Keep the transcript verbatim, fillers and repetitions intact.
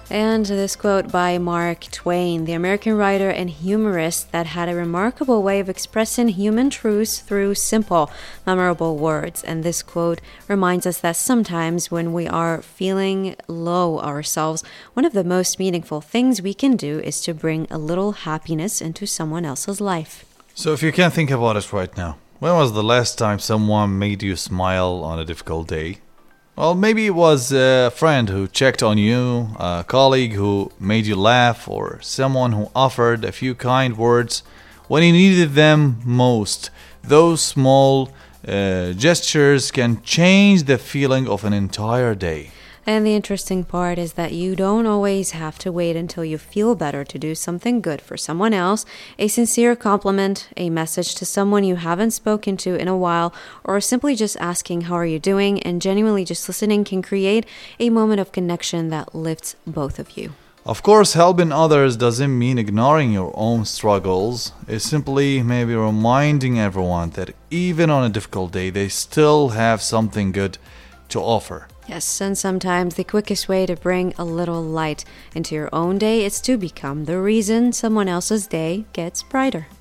And this quote by Mark Twain, the American writer and humorist that had a remarkable way of expressing human truths through simple, memorable words. And this quote reminds us that sometimes when we are feeling low ourselves, one of the most meaningful things we can do is to bring a little happiness into someone else's life. So if you can think about it right now, when was the last time someone made you smile on a difficult day? Well, maybe it was a friend who checked on you, a colleague who made you laugh, or someone who offered a few kind words when you needed them most. Those small uh, gestures can change the feeling of an entire day. And the interesting part is that you don't always have to wait until you feel better to do something good for someone else. A sincere compliment, a message to someone you haven't spoken to in a while, or simply just asking how are you doing and genuinely just listening can create a moment of connection that lifts both of you. Of course, helping others doesn't mean ignoring your own struggles. It's simply maybe reminding everyone that even on a difficult day, they still have something good to offer. Yes, and sometimes the quickest way to bring a little light into your own day is to become the reason someone else's day gets brighter.